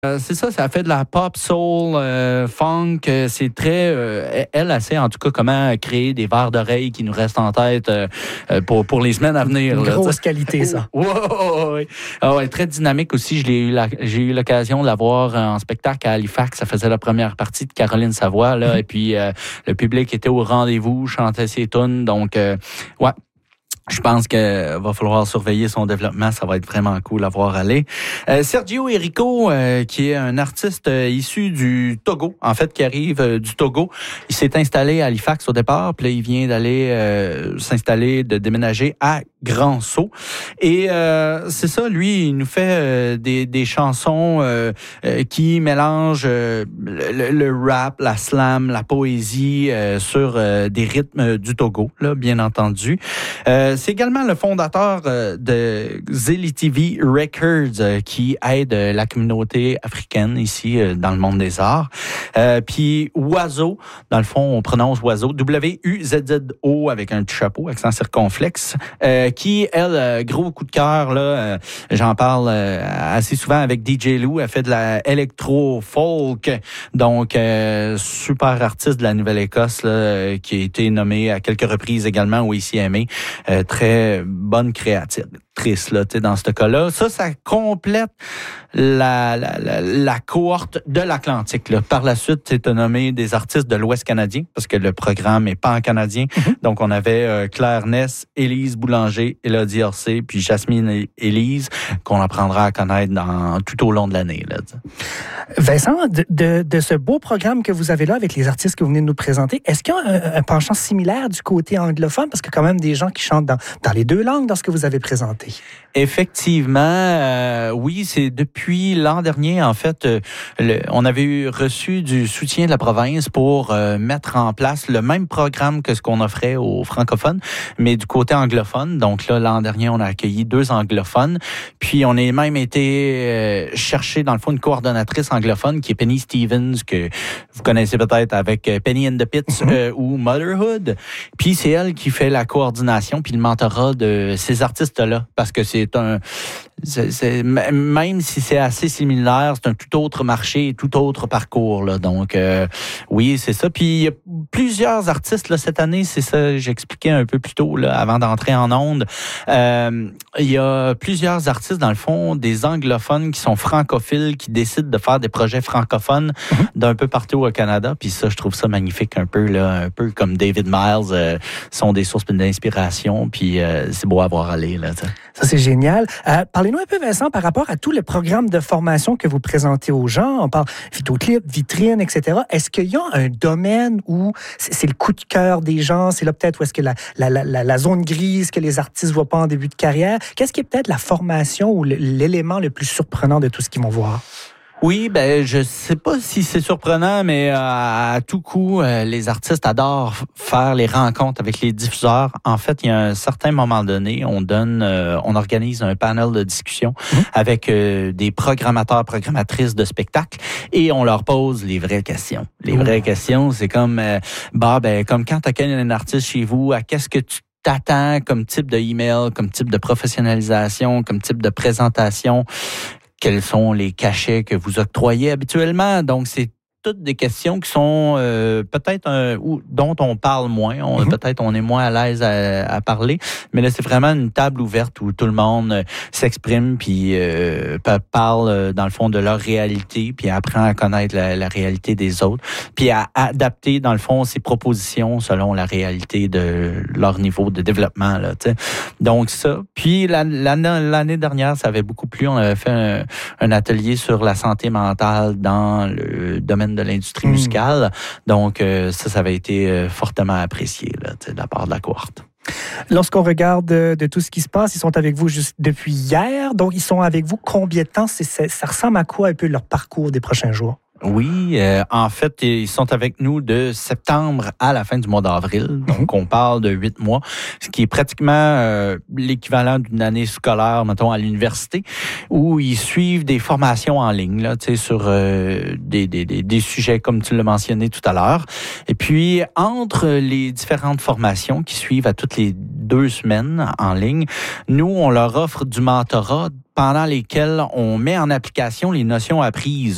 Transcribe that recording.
C'est ça, ça fait de la pop, soul, funk. C'est très... elle sait en tout cas comment créer des verres d'oreilles qui nous restent en tête pour les semaines à venir. Une grosse qualité, ça. Ouais. Très dynamique aussi. J'ai eu l'occasion de la voir en spectacle à Halifax. Ça faisait la première partie de Caroline Savoie. Là, Et puis, le public était au rendez-vous, chantait ses tunes. Donc, ouais. Je pense qu'il va falloir surveiller son développement. Ça va être vraiment cool à voir aller. Sergio Erico, qui est un artiste issu du Togo, en fait, qui arrive du Togo. Il s'est installé à Halifax au départ, puis là, il vient d'aller de déménager à Grand-Sault. Et c'est ça, lui, il nous fait des chansons qui mélangent le rap, la slam, la poésie sur des rythmes du Togo, là, bien entendu. C'est également le fondateur de Zili TV Records qui aide la communauté africaine ici dans le monde des arts. Puis Oizo, dans le fond, on prononce Oizo, W-U-Z-Z-O avec un petit chapeau, accent circonflexe, qui, elle, gros coup de cœur, là, j'en parle assez souvent avec DJ Lou, elle fait de la électro-folk, donc super artiste de la Nouvelle-Écosse, là, qui a été nommé à quelques reprises également au ICMA. Très bonne créatrice là, dans ce cas-là. Ça complète la cohorte de l'Atlantique. Là. Par la suite, c'est nommé des artistes de l'Ouest canadien, parce que le programme n'est pas en canadien. Donc, on avait Claire Ness, Élise Boulanger, Élodie Orsay, puis Jasmine Élise, qu'on apprendra à connaître tout au long de l'année. Là, Vincent, de ce beau programme que vous avez là avec les artistes que vous venez de nous présenter, est-ce qu'il y a un penchant similaire du côté anglophone? Parce qu'il y a quand même des gens qui chantent dans les deux langues dans ce que vous avez présenté. Effectivement, oui, c'est depuis l'an dernier, en fait, on avait reçu du soutien de la province pour mettre en place le même programme que ce qu'on offrait aux francophones, mais du côté anglophone. Donc là, l'an dernier, on a accueilli 2 anglophones, puis on a même été chercher, dans le fond, une coordonnatrice anglophone qui est Penny Stevens, que vous connaissez peut-être avec Penny and the Pits ou Motherhood. Puis c'est elle qui fait la coordination puis le mentorat de ces artistes-là, parce que même si c'est assez similaire, c'est un tout autre marché et tout autre parcours. Là. Donc, oui, c'est ça. Puis, il y a plusieurs artistes là, cette année, c'est ça, j'expliquais un peu plus tôt, là, avant d'entrer en onde. Il y a plusieurs artistes, dans le fond, des anglophones qui sont francophiles, qui décident de faire des projets francophones d'un peu partout au Canada. Puis ça, je trouve ça magnifique un peu, là, un peu comme David Miles, sont des sources d'inspiration. Puis c'est beau à voir aller. Là, ça, c'est génial. Parlez-nous un peu, Vincent, par rapport à tous les programmes de formation que vous présentez aux gens. On parle vidéoclip, vitrine, etc. Est-ce qu'il y a un domaine où c'est le coup de cœur des gens? C'est là peut-être où est-ce que la zone grise que les artistes ne voient pas en début de carrière? Qu'est-ce qui est peut-être la formation ou l'élément le plus surprenant de tout ce qu'ils vont voir? Oui, je sais pas si c'est surprenant, mais à tout coup, les artistes adorent faire les rencontres avec les diffuseurs. En fait, il y a un certain moment donné, on organise un panel de discussion avec des programmatrices de spectacles et on leur pose les vraies questions. Les vraies questions, c'est comme, comme quand tu accueilles un artiste chez vous, à qu'est-ce que tu t'attends comme type de email, comme type de professionnalisation, comme type de présentation? Quels sont les cachets que vous octroyez habituellement? Donc, c'est toutes des questions qui sont peut-être dont on parle moins. Peut-être on est moins à l'aise à parler. Mais là, c'est vraiment une table ouverte où tout le monde s'exprime puis parle, dans le fond, de leur réalité puis apprend à connaître la réalité des autres puis à adapter, dans le fond, ses propositions selon la réalité de leur niveau de développement. Là, t'sais. Donc, ça. Puis, l'année dernière, ça avait beaucoup plu. On avait fait un atelier sur la santé mentale dans le domaine de l'industrie musicale. Donc, ça avait été fortement apprécié là, de la part de la cohorte. Lorsqu'on regarde de tout ce qui se passe, ils sont avec vous juste depuis hier. Donc, ils sont avec vous combien de temps? Ça ressemble à quoi un peu leur parcours des prochains jours? Oui, en fait, ils sont avec nous de septembre à la fin du mois d'avril. Donc, on parle de 8 mois, ce qui est pratiquement l'équivalent d'une année scolaire, mettons, à l'université, où ils suivent des formations en ligne, là, tu sais, sur des sujets comme tu l'as mentionné tout à l'heure. Et puis, entre les différentes formations qui suivent à toutes les 2 semaines en ligne, nous, on leur offre du mentorat pendant lesquels on met en application les notions apprises